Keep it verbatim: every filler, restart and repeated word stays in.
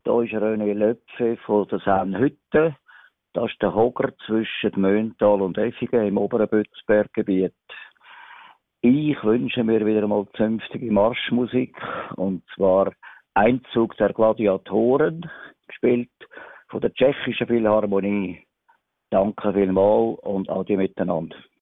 Hier ist René Löpfe von der Sennhütte. Das ist der Hoger zwischen Möntal und Effigen im oberen Bützberggebiet. Ich wünsche mir wieder mal zünftige Marschmusik, und zwar Einzug der Gladiatoren, gespielt von der Tschechischen Philharmonie. Danke vielmals und adieu miteinander.